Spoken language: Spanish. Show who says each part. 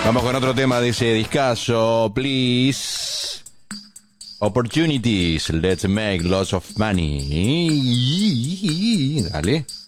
Speaker 1: Vamos con otro tema de ese discazo, please. Opportunities, let's make lots of money. Dale.